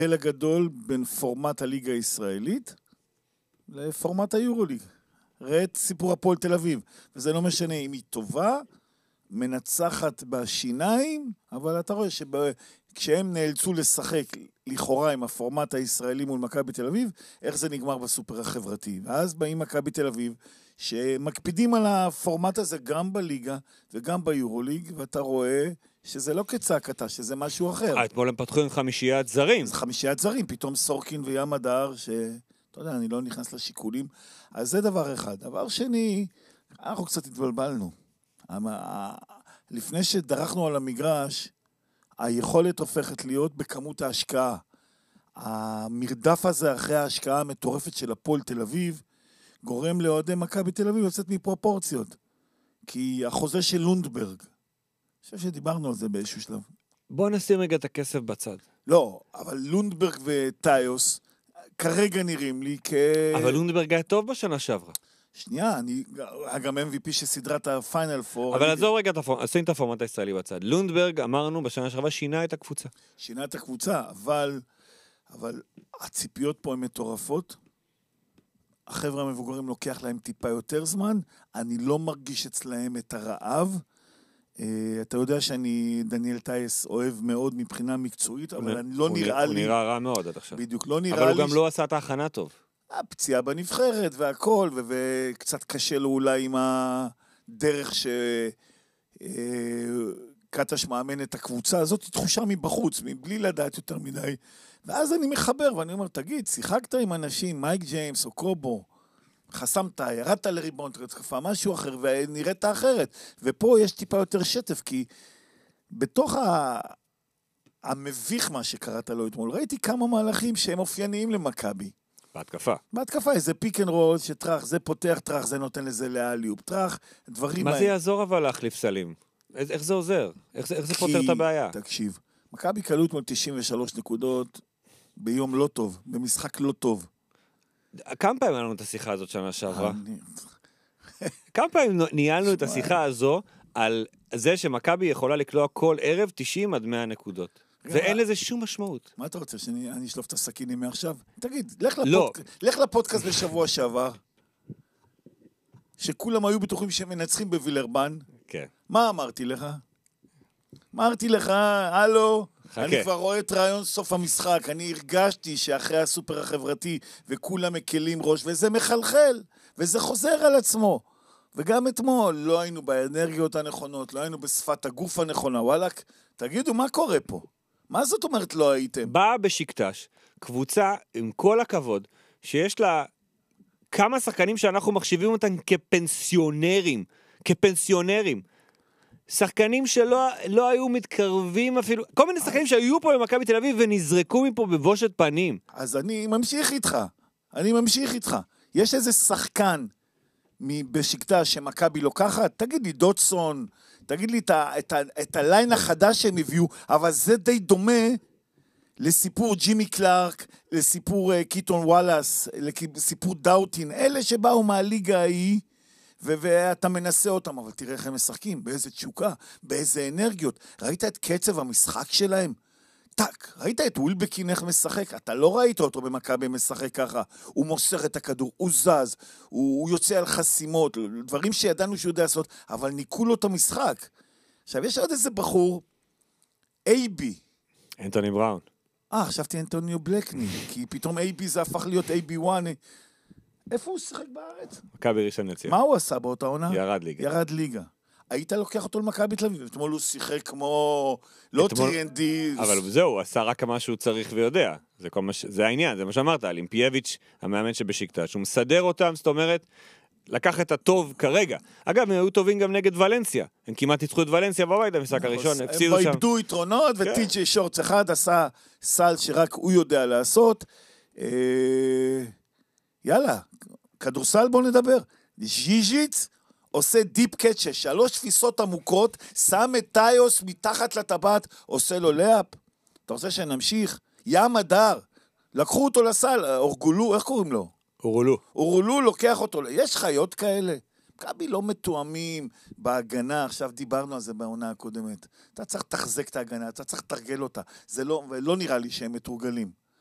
ההבדל הגדול בין פורמט הליגה הישראלית לפורמט היורוליג. ראה את סיפור הפועל תל אביב, וזה לא משנה אם היא טובה, מנצחת בשיניים, אבל אתה רואה כשהם נאלצו לשחק לכאורה עם הפורמט הישראלי מול מכבי תל אביב, איך זה נגמר בסופר החברתי. ואז באים מכבי תל אביב, שמקפידים על הפורמט הזה גם בליגה וגם ביורוליג, ואתה רואה שזה לא כצעקתה, שזה משהו אחר. אתמול הם פתחו עם 5 זרים. אז 5 זרים, פתאום סורקין וים הדר, אתה יודע, אני לא נכנס לשיקולים. אז זה דבר אחד. דבר שני, אנחנו קצת התבלבלנו. לפני שדרכנו על המגרש, היכולת הופכת להיות בכמות ההשקעה. המרדף הזה אחרי ההשקעה המטורפת של הפועל תל אביב, גורם לאוהדי מכבי תל אביב לצאת מפרופורציות. כי החוזה של לונדברג, אני חושב שדיברנו על זה באיזשהו שלב. בוא נשים רגע את הכסף בצד. לא, אבל לונדברג וטיוס כרגע נראים לי אבל לונדברג היה טוב בשנה שעברה. שנייה, אני גם MVP שסדרת הפיינל פור. אבל נעזור רגע, שים את הפורמט הישראלי בצד. לונדברג, אמרנו, בשנה שעברה שינה את הקבוצה. שינה את הקבוצה, אבל הציפיות פה הן מטורפות. החבר'ה המבוגרים לוקח להם טיפה יותר זמן. אני לא מרגיש אצלהם את הרעב. אתה יודע שאני דניאל טייס אוהב מאוד מבחינה מקצועית, אבל אני לא נראה לי... הוא נראה רע מאוד עד עכשיו. בדיוק, לא נראה לי... אבל הוא גם לא עשה את ההכנה טוב. הפציעה בנבחרת והכל, וקצת קשה לו אולי עם הדרך קטש מאמן את הקבוצה הזאת, תחושה מבחוץ, מבלי לדעת יותר מדי. ואז אני מחבר ואני אומר, תגיד, שיחקת עם אנשים, מייק ג'יימס או קובו, חסמת, ירדת לריבון, תקפה משהו אחר, ונראית אחרת. ופה יש טיפה יותר שטף, כי בתוך המביך מה שקראת לו אתמול, ראיתי כמה מהלכים שהם אופייניים למכבי. בהתקפה. בהתקפה, איזה פיק אנד רול, שטרח, זה פותח, טרח, זה נותן לזה לאליופ, טרח, דברים... מה זה יעזור אבל להחליף סלים? איך זה עוזר? איך זה פותר את הבעיה? תקשיב, מכבי קלו אתמול 93 נקודות ביום לא טוב, במשחק לא טוב. כמה פעמים היה לנו את השיחה הזאת שנה שעברה? כמה פעמים ניהלנו את השיחה הזו על זה שמכבי יכולה לקלוע כל ערב 90 עד 100 נקודות? ואין לזה שום משמעות. מה אתה רוצה, שאני אשלוף את הסכינים מעכשיו? תגיד, לך לפודקאסט בשבוע שעבר, שכולם היו בטוחים שהם מנצחים בווילרבן. כן. מה אמרתי לך? אמרתי לך, הלו, אני כבר רואה את רעיון סוף המשחק, אני הרגשתי שאחרי הסופר החברתי וכולם מקלים ראש, וזה מחלחל, וזה חוזר על עצמו. וגם אתמול לא היינו באנרגיות הנכונות, לא היינו בשפת הגוף הנכונה, וואלק, תגידו, מה קורה פה? מה זאת אומרת לא הייתם? באה בשקטש, קבוצה עם כל הכבוד, שיש לה כמה שחקנים שאנחנו מחשיבים אותם כפנסיונרים, שחקנים שלא היו מתקרבים אפילו, כל מיני שחקנים שהיו פה במכבי תל אביב ונזרקו מפה בבושת פנים. אז אני ממשיך איתך. יש איזה שחקן בשקטש שמכבי לוקחת, תגיד לי דוטסון, תגיד לי את הליין החדש שהם הביאו, אבל זה די דומה לסיפור ג'ימי קלארק, לסיפור קיטון וואלאס, לסיפור דאוטין, אלה שבאו מהליגה ההיא, ואתה מנסה אותם, אבל תראה איך הם משחקים, באיזה תשוקה, באיזה אנרגיות. ראית את קצב המשחק שלהם? טק, ראית את וילבקין איך משחק? אתה לא ראית אותו במכבי משחק ככה. הוא מוסר את הכדור, הוא זז, הוא יוצא על חסימות, דברים שידענו שהוא יודע לעשות, אבל ניקו לו את המשחק. עכשיו, יש עוד איזה בחור, אייבי. אנטוני בראון. חשבתי אנטוניו בלקני, כי פתאום אייבי זה הפך להיות אייבי 1. איפה הוא שיחק בארץ? מכבי ראשון לציון. מה הוא עשה באותה עונה? ירד ליגה. היית לוקח אותו למכבי תל אביב, אתמול הוא שיחק כמו לא טריינדי. אבל זהו, הוא עשה רק מה שהוא צריך ויודע. זה העניין, זה מה שאמרת, לימפייביץ', המאמן שבשקטש, הוא מסדר אותם, זאת אומרת, לקח את הטוב כרגע. אגב, הם היו טובים גם נגד ולנסיה. הם כמעט ניצחו את ולנסיה בבית במשחק הראשון, הפסידו שם. הם איבדו יתרונות, וטי.ג'יי שורץ אחד עשה סל שרק הוא יודע לעשות. יאללה, כדורסל בוא נדבר. ז'יז'יץ עושה דיפ קאצ'ה, 3 תפיסות עמוקות, שם את טיוס מתחת לטבעת, עושה לו לאפ. אתה רוצה שנמשיך? ים הדר, לקחו אותו לסל, אורגולו, איך קוראים לו? אורולו לוקח אותו, יש חיות כאלה? מכבי לא מתואמים בהגנה, עכשיו דיברנו על זה בעונה הקודמת. אתה צריך לתחזק את ההגנה, אתה צריך לתרגל אותה. זה לא נראה לי שהם מתורגלים.